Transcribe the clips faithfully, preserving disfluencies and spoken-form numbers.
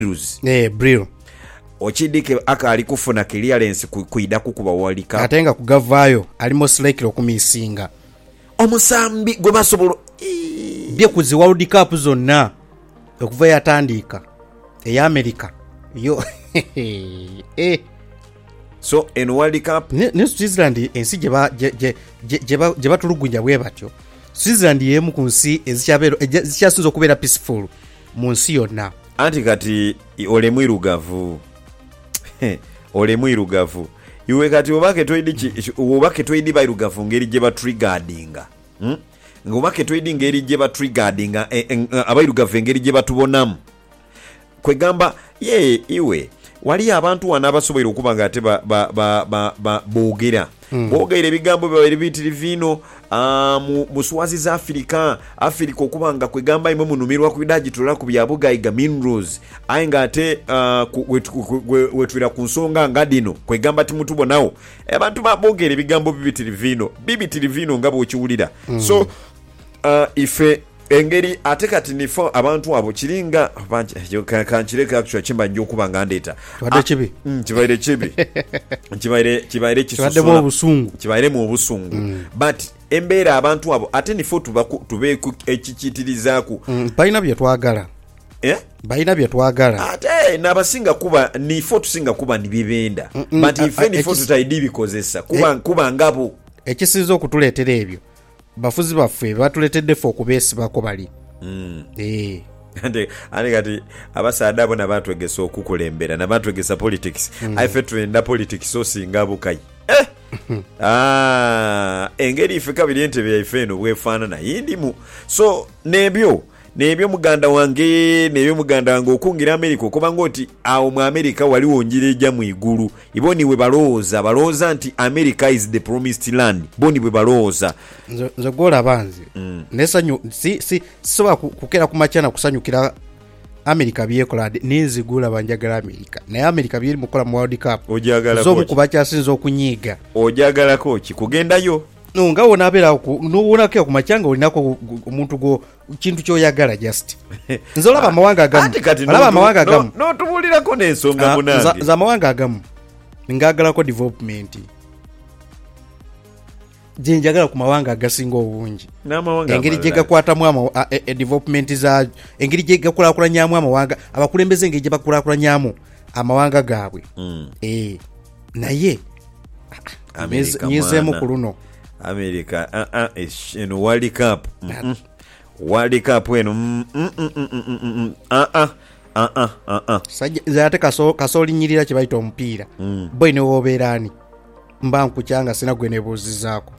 eh Brill ochidike akali kufuna clearance kuida kukuba World Cup atenga kugavaayo alimo select okumisinga omusambi gwe basobolo bye kuzi World Cup zonna okuva yatandika eya America yo eh so in World Cup ne, ne Switzerland ensi je ba je je je je batulugunya bwe batyo Switzerland yemu ku nsi ezichabero ezichasinza okubera peaceful mu nsi yonna anti kati ole mwirugavu ole mwirugavu iwe kati obake toidi obake toidi bairugavu ngeri je ba triggeredinga hm ngobake toidi ngeri je ba triggeredinga abairugavu ngeri je batubonamu kwegamba ye iwe wali abantu wana abasobera okubanga ate ba ba ba, ba, ba boogera mm. boogera ebigambo bya bitirivino uh, mu muswazi za Afrika Afrika okubanga kwegamba imwe munumirwa kuidaji tola ku byabuga iga minerals ainga ate uh, wetwira ku nsonga ngadino kwegamba ti mutubo nawo abantu baboogera ebigambo bibitirivino bibitirivino ngabo okiwulira mm. so uh, ife engeri ate kati nifo abantu abo kiringa kanchireka actually chimba njo kubanga ndeta twadde chibi mm kibaire chibi kibaire kibaire kisusu mu busungu kibaire mu busungu mm. but embera abantu abo ate nifo tube ekikitirizaku mm, baina bye twagala eh baina bye twagala ate nabasinga kuba nifo tusinga kuba nibibenda mm, mm, but ife nifo tutaidi bikozesa kuba eh, kuba ngabo ekisizo okutuletera ebyo bafuzi baffe batuletedde fo okubesi bako bali mm. eh ande ande kati abasaada abo nabantu egesa okukulembera nabantu egesa politics mm. aife tuenda politics so singa bukai eh ah engeri ife kabiri entebe ife no bwefana na yindimu so nebyo nebyo muganda wange nebyo muganda wange okungira America okubanga oti awo mu America wali wonjireja mu iguru iboni we balooza balooza nti America is the promised land boni we balooza nzo gola banzi mm. nesanyu si si soba kukera ku machana kusanyukira America byekola ninzigula banjagala America na America byeri mukola mu World Cup ojagala zo mukubacha sinzo okunyiga ojagala kochi kugendayo no nga wona abera nuwona ke ku machanga olinako omuntu go kintu kyo yagala just nzola ba mawanga agamu alaba mawanga agamu no tubulira ko nensonga munange za, za mawanga agamu ngagala ko development jinjagala ku mawanga agasinga obungi na mawanga engeri jega kwata mu e, e development za engeri jega kula kula nyamu amawanga abakulembeze engeri jeba kula kula nyamu amawanga gabwe mm. eh naye America nyizemo kuluno America ah uh, uh, is in World Cup mm -mm. World Cup wenu mm mm ah ah ah ah ah ah sajja kaso kasoli nyirira kibaita omupiira mm. boy ne woberani mbanku kyanga sina gwene bozi zako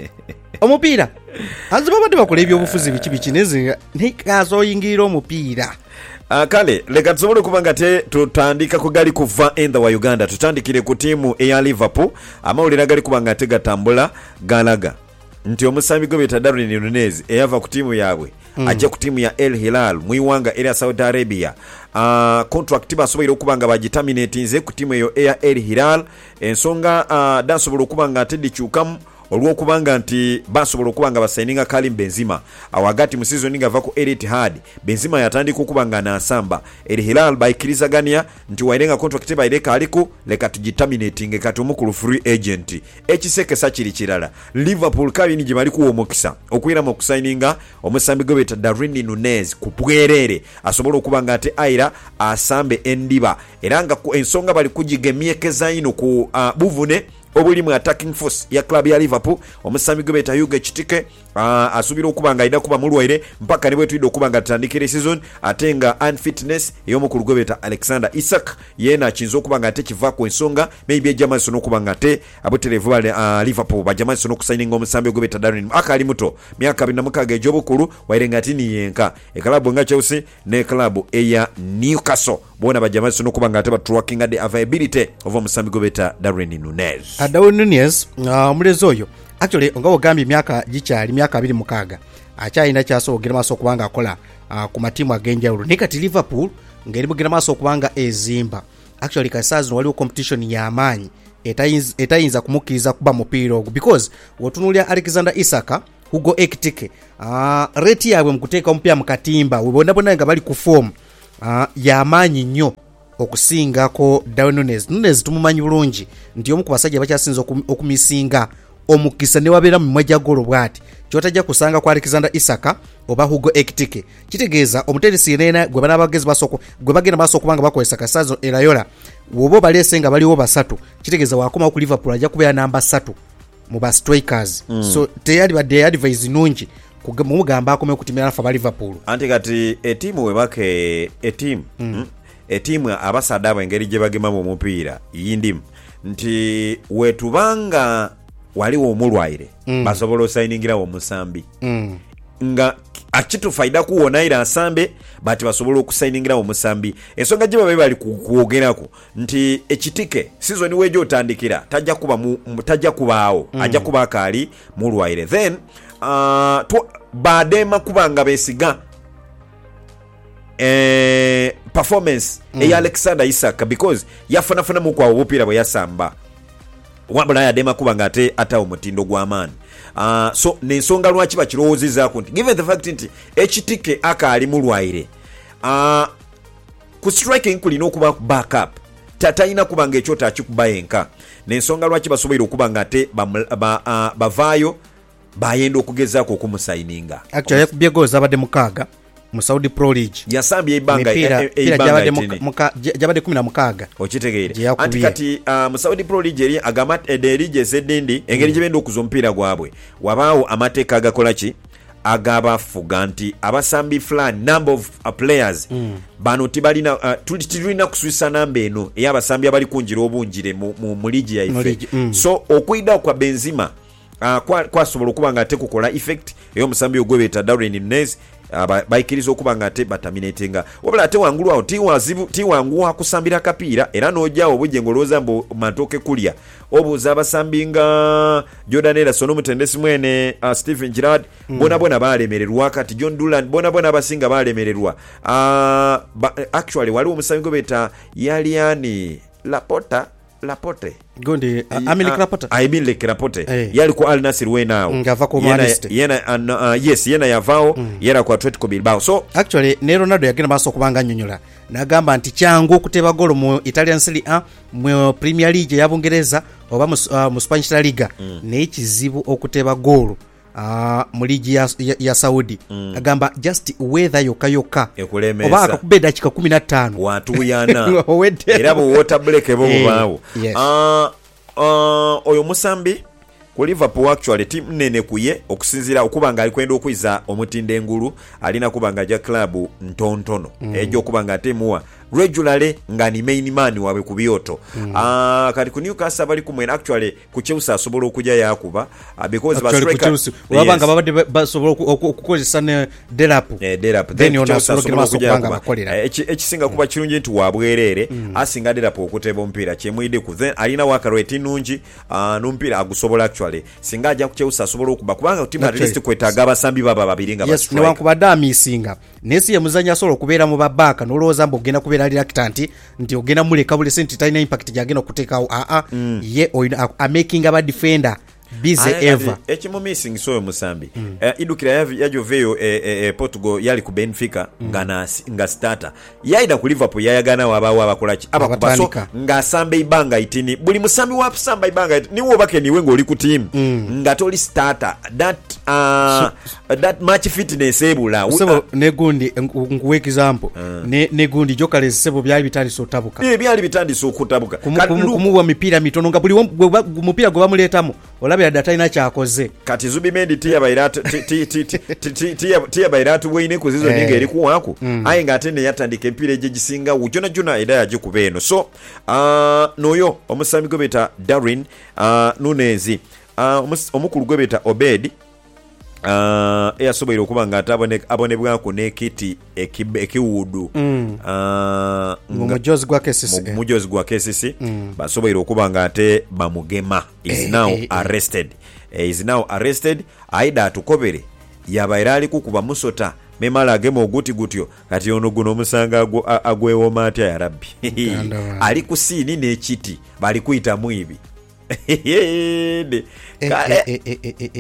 omupiira aziba bade bakole ebyo bufuzi bichi bikineze ne kaso yingiro omupiira akale leka tsobole kubanga te tutandika kugali kuva enda wa Uganda tutandikire ku timu eya Liverpool amawulira gali kubanga te gatambula galaga nti omusambi gwe beta Darwin Nunez eyava ku timu yabwe mm. ajja ku timu ya El Hilal muiwanga area Saudi Arabia uh, contract basobola okubanga bagiterminate nze ku timu eyo eya El Hilal ensonga uh, dasobola okubanga tedi chukamu olwo kubanga nti basobola okubanga basaininga Karim Benzema awagati mu season nga vako El Ittihad Benzema yatandika okubanga na asamba El Hilal bayikirizagania nti wairenga contract bayireka aliko leka tugiterminating kati omukulu free agent ekiseke sakiri kirala Liverpool kabini gibali ku omukisa okwira mu kusaininga omusambi gwe beta Darwin Nunez kupwerere asobola okubanga ate aira asambe endiba eranga ku ensonga bali kujigemyekeza ino ku uh, buvune obuli mu attacking force ya club ya Liverpool omusambi gwe beta Hugo Chitike uh, asubira okubanga ida kuba mulwaire mpaka niwe tuido okubanga tandikire season atenga unfitness eyomukulu gwe beta Alexander Isak yena chinzo okubanga ate kiva ku ensonga maybe Jameson okubanga ate abotelevu bale uh, Liverpool ba Jameson okusigning omusambi gwe beta Darwin akali muto myaka abiri na mukaaga ejobukulu wairenga tini yenka e club nga Chelsea ne club eya Newcastle bona ba Jameson okubanga ate ba tracking the availability of omusambi gwe beta Darwin Nunez Darwin Nunez uh, mulezo oyo actually ngawo gambi myaka gichali myaka abiri mukaaga achaina kyaso ogera maso kubanga akola uh, ku matimu agenjawulo nekati Liverpool ngeri bugera maso kubanga ezimba actually kasazi waliwo competition ya amanyi etayinza etayinza kumukiriza kuba mupira ogwo because wotunulia Alexander Isaka Hugo Ekitike uh, rate yawe mkuteka mpya mkatimba webona bona nga bali ku form uh, yamaanyi nnyo okusingako Darwin Nunes. Nunes tumumanyi bulungi nti omu ku basajja bakyasinza okumisinga omukisa ne wabeera mu mwajja golo bwati kyotajja kusanga ku Alexander Isaka oba Hugo Ekitike. Kitegeeza omuteresi yenena gwe bana abagezi basoko gwe bagenda baso kubanga bakozesa Kasazo Erayola wobo balese nga baliwo basatu. Kitegeeza wakoma ku Liverpool ajja kubeera namba three mu ba strikers. Mm. So teyali badde advise nungi kumugamba akome okutimira afa ba Liverpool. Anti kati etimu webake etimu mm. mm? etimu abasada abengeri gye bagema mu mupiira yindimu nti wetubanga waliwo omulwaire mm. basobola osayiningira omusambi mm. nga akitufaida kuwonaira asambe bati basobola okusayiningira omusambi. Ensonga gye babe bali kuogerako nti ekitike season wejo otandikira tajja kuba mu, tajja kubaawo mm. ajja kuba akali mulwaire then uh, to, badema kubanga besiga eh, performance mm. eya Alexander Isaka because yafanafana mu kwa obupira bwe yasamba wabula yadema kubanga ate ata omutindo gw'amaani. Uh, so nensonga lwaki bakirowoozezzaako nti given the fact nti ekitike akali mulwaire uh, ku striking kulina okuba backup tatalina kubanga ekyota akikuba yenka. Nensonga lwaki basoboire okubanga ate bavaayo ba, uh, bayenda okugezaako okumusayininga. Actually yakubye goals abadde mukaaga mu Saudi Pro League yasambye ibanga ibanga jabade kumi na mukaaga okitegeere. Anti kati uh, mu Saudi Pro League eri agama ederije zedindi engeri gye benda okuzompira gwabwe wabaawo amateeka agakola ki agabafuga nti abasambi fulani number of uh, players mm. bano tibalina uh, tulina kuswisa namba eno ey'abasambi abali kunjira obunjire mu, mu, mu ligi yaife mm. So okuida kwa Benzema uh, kwa, kwa sobola okubanga ate kukola effect ey'omusambi ogwebeta Darwin Nunes Uh, baikiriza okubanga ate bataminatinga wabula ate wangulu awo tiwazibu tiwanguwa kusambira kapiira era nojja obujjengo loza mbo matoke kulya obuza abasambinga Jordan Ederson omutendesi mwene uh, Stephen Gerrard mm. bona bona balemererwa kati John Dulan bona bona abasinga balemererwa uh, ba, actually waliwo omusambi beta Yaliani Laporta Laporte Gondi uh, Amile Laporte I mean like Laporte hey. Yali ku Al Nassr we now ngava ko Manchester yena uh, uh, yes yena yavao mm. yera ku Atletico Bilbao. So actually ne Ronaldo yagenda baso kubanga nyonyola nagamba nti kyangu okuteba golo mu Italian Serie A mu Premier League ya Bungereza oba mu, uh, mu Spanish La Liga mm. ne kizibu okuteba golo Uh, mu ligi ya, ya, ya Saudi mm. agamba just weather yoka yoka oba akakube dakika kumi na ttaano watu yana era bo water break ebo bubaawo yes. uh, uh, oyo musambi ku Liverpool actually team nene kuye okusinzira okubanga ali kwenda okwiza omutinde engulu alina kubanga ja club ntontono mm. ejo kubanga atemuwa regularly nga ni main man wawe kubyoto mm. uh, kati ku Newcastle bali kumwena actually ku Chelsea asobola okuja yakuba uh, because ba striker wabanga babade basobola okukozesa ne Delap eh Delap then you know kubanga bakolera ekisinga kuba kirungi nti wabwerere mm. asinga Delap okuteba ompira kyemwide ku then alina wakarweti nungi uh, numpira agusobola actually singa ajja ku Chelsea asobola okuba kubanga team at least kwetaaga abasambi baba babiringa ba striker yes ne wankubada misinga nesi ya muzanya solo kubeera mu babaka noloza mbogena kubeera reluctant nti ogena muleka bule senti talina impact jagena okutekawo a a mm. ye oina a making aba defender busy ever ekimu missing so musambi mm. uh, idukira yajo veyo e, e, e, Portugal yali ku Benfica mm. ngana nga starter yaida ku Liverpool yayagana wabawo abakolachi abakubaso nga sambe ibanga itini buli musambi wa samba ibanga niwo bake niwe ngoli ku team mm. nga toli starter that uh, so, that match fitness ebula sebo ne gundi nguwe example uh. ne ne gundi jokale sebo byali bitali so tabuka ne byali bitandi so kutabuka kumuwa mipira mitono nga buli mupira gwa muletamu olabira data ina kyakoze kati Zubimendi tia bairatu tia tia bairatu weine kuzizo ninga eri kuwako ayi ngatende yatandika empira eje gisinga ujona jona ida yaje kubeno. So uh, noyo omusami gobeta Darwin uh, Nunes uh, omukulu gobeta Obed uh, eyasoboire okubanga atabone abonebwa ko nekiti ekiwudu mm. uh, mujozi gwa kesisi mujozi gwa kesisi mm. basoboire okubanga ate bamugema is eh, now eh, arrested eh, is now arrested aida atukobere yabairali kukuba musota memala agema oguti gutyo kati ono guno musanga agwewo matya ya rabbi ali kusini n'ekiti bali kuyita mwibi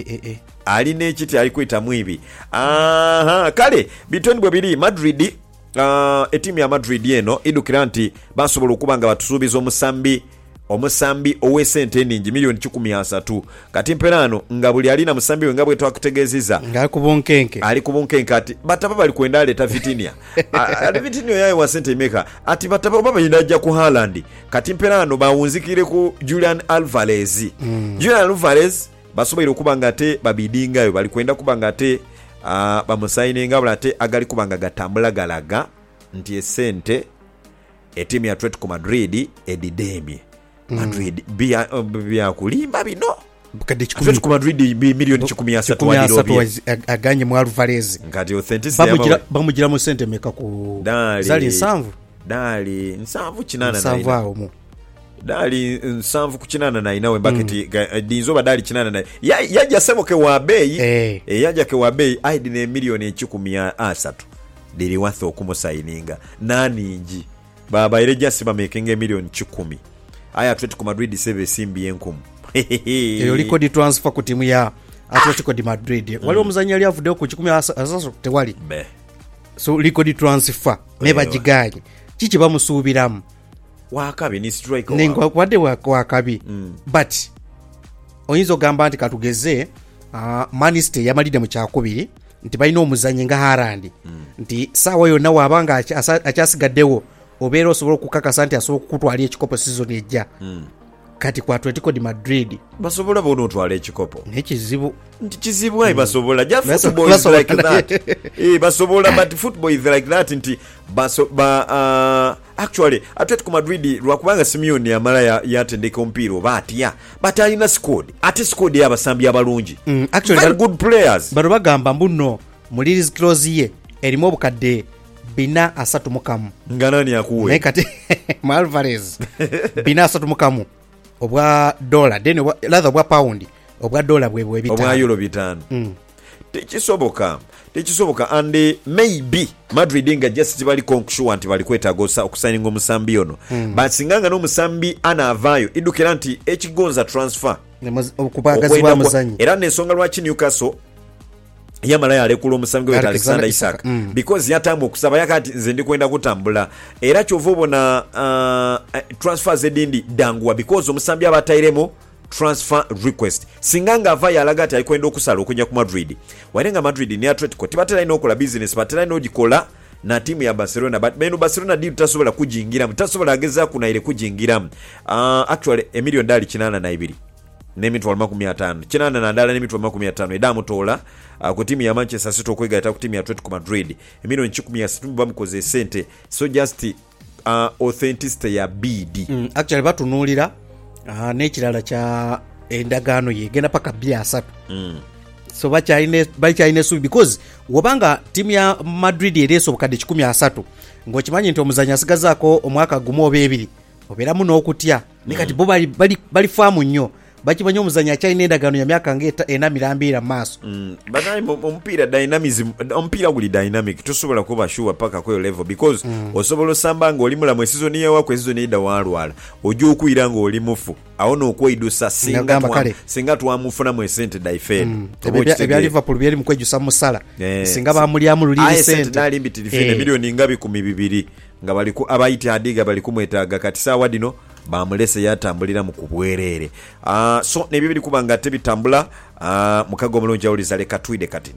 ali n'ekiti ali kuyita mwibi aha kale bitoni bwe biri Madrid uh, etimu ya Madrid eno idukira nti basobola okuba nga batusuubiza omusambi omusambi ow'esente eningi miliyoni kikumi asatu kati mperano nga buli alina musambi we nga bwe twakutegeezeza ng'ali ku bunkenke ali ku bunkenke ati bataba bali kwenda aleeta Vitinha ati Vitinha yaye wa sente meka ati bataba baba yinajja ku Haaland kati mperano bawunzikire ku Julian Alvarez mm. Julian Alvarez basobola okuba nga te babidingayo bali kwenda kuba nga te uh, bamusayininga bula te agali kuba nga gatambula galaga nti esente etimu ya Atletico Madrid edidemye Madrid mm. bya bya kulimba bino Atletico Madrid milioni kikumi asatu wadiro aganye mu Alvarez ngati authenticity bamugira bamugira mu sente meka ku zali nsanvu dali nsanvu kinana nsanvu awo mu dali nsanvu kukinana na inawe baketi mm. dinzo badali kinana na ya yaja semoke wa bei hey. E, yaja ke wa bei aidi ne milioni kikumi asatu dili watho kumusayininga nani nji baba ile jasi bamekenge milioni kikumi aya Atletico Madrid save simbi yenkumu eyo liko di transfer ku timu ya Atletico de Madrid mm. wali omuzanyi ali avude ku kikumi asaso tewali be so liko di transfer neba jiganye chichi bamusuubiramu wakabi ni striker nengo wade wakabi mm. but oyinzo gamba nti katugeze uh, Manchester yamalide mu kyakubiri nti balina omuzanyi nga Haaland mm. nti sawa yonna wabanga akyasigaddewo obeera osobola okukakasa nti asobola okutwala ekikopo season ejja mm. kati kwa Atletico de Madrid basobola bono otwala ekikopo nekizibu nti kizibu ayi basobola ja football is like that eh basobola but football is like that nti baso ba uh, actually Atletico Madrid lwakubanga Simeone yamala ya yatendeka ompiro batya but alina squad ate squad yabasambi abalungi mm, actually very good players baro bagamba mbuno muri release clause ye erimo obukadde bina asatu mukamu nganani akuwe nekati Alvarez bina asatu mukamu obwa dollar then lather obwa pound obwa dollar bwe bwe bitano obwa euro bitano mm. tekisoboka tekisoboka and maybe Madrid nga just bali konkushuwa nti bali kwetagosa okusaninga omusambi ono mm. but singanga no musambi anavayo idukira nti ekigonza transfer okupagazibwa muzanyi era n'ensonga lwaki Newcastle yamala yalekula omusambi we Alexander Isak mm. because yatambu okusaba yakati nze ndi kwenda kutambula era kyova obona uh, transfers edindi dangwa because omusambi abatairemo transfer request singanga ava yalaga ati alikwenda okusala okunya ku Madrid walenga Madrid ni Atletico tibatera ino okola business batera ino gikola na timu ya Barcelona but beno Barcelona di tasobola kujingira mtasobola ageza kuna ile kujingira uh, actually a million dali kinana na ibiri nemitwala makumi atano kinana na dala nemitwala makumi atano edamu tola uh, ku timu ya Manchester City okwegata ku timu ya Atletico Madrid emilioni kikumi asatu bamukoze sente so just uh, authenticity ya B D mm, actually batunulira uh, n'ekirala kya endagaano yegenda paka bbiri asatu mm. so bakyayine bakyayine subi because wobanga timu ya Madrid ereso bukadde kikumi asatu ng'okimanyi nti omuzanyi asigazaako omwaka gumu oba ebiri obeeramu n'okutya mm. nekati bo bali bali, bali faamu nnyo bakimanyi omuzanyi akyalina endagaano ya myaka ngeta ena mirambiira maaso mm. banayi omupiira dynamism omupiira guli dynamic tosobola kuba sure paka kweyo level because mm. osobola osamba nga oli mulamu season yewa ku season eda walwala ojja okuyira nga oli mufu awo n'okweyidusa singa twa singa twamufuna mu sente daifed mm. ebya Liverpool byali mukwejusa musala yes. singa bamulyamu luliri sente dali mbitirife eh. milioni ngabi kumi bibiri nga bali ku abayita adiga bali kumwetaaga kati sawa dino bamulese yatambulira mu kubwerere uh, so nebyo biri kubanga tebitambula uh, mukago mulungi awuliza leka twide kati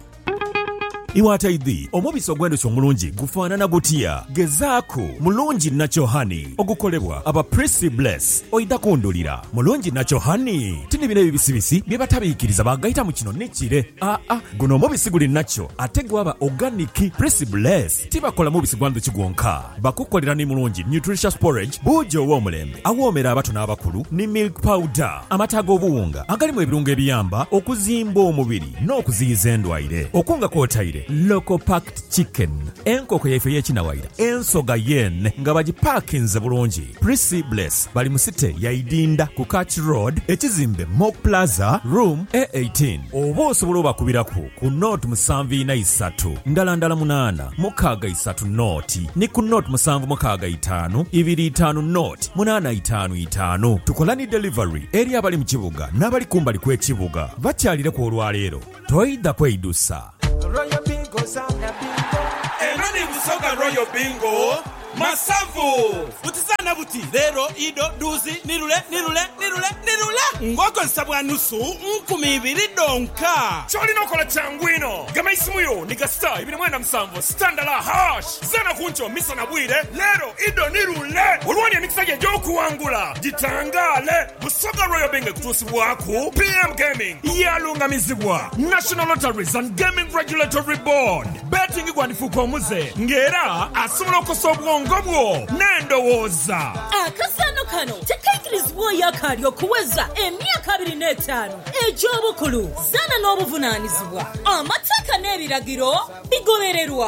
iwataidhi omubisi ogwendesa omulungi gufaanana gutya gezaako mulungi nacho hani ogukolebwa aba Prissy Bless oida kundulira mulungi nacho hani tini bine bibisibisi bye batabiikiriza bagayita mu kino nekire aa ah, guno omubisi guli nacho ate gwaba organic Prissy Bless tibakola mubisi gwanduki gwonka bakukolera ni mulungi nutritious porridge bujo w'omulembe awoomera abato n'abakulu ni milk powder amata ag'obuwunga agalimu ebirungo ebiyamba okuzimba omubiri n'okuziyiza endwaire okunga kwotaire local packed chicken enkoko yaife y'ekinawaira ensoga yen nga bagipakinze bulungi Prissy Bless bali mu site yaidinda ku Catch Road ekizimbe Mo Plaza room A eighteen oba osobola obakubirako ku note musanvu ina isatu ndala ndala munana mukaaga isatu noti ni ku note musanvu mukaaga itano ibiri itano note munana itano itano tukola ni delivery eri abali mu kibuga n'abali kumbali kw'ekibuga bakyalire ku olwaleero toyida kweyidusa Royal Bingo Zambia Bingo. Busoga Royal Bingo Masavu Butisana buti Lero Ido Duzi Nirule Nirule Nirule Nirule Ngoko nsabwa nusu nkumi ibiri donka Choli nokola changwino Gama isimuyo Niga star Ibini mwenda msambo Standala hash Zana kuncho Misa na bwire Lero Ido Nirule Ulwani ya mikisage Joku wangula Jitangale Busoga Royal Bingo Kutusi waku P M Gaming Yalunga mizigwa National Lotteries and Gaming Regulatory Board Betting igwanifu kwa muze Ngera Asumlo kosobwa ngobwo nendowoza akasano kano tekaikirizibwa yakali okuweza emyaka abiri n'etaano egy'obukulu zana n'obuvunanyizibwa amateeka n'ebiragiro bigobererwa